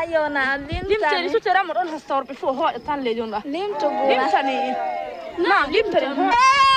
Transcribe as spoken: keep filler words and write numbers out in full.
yona limta ni su tera mo don hastor pe fo ho tan le jona limto go limta ni na limta ni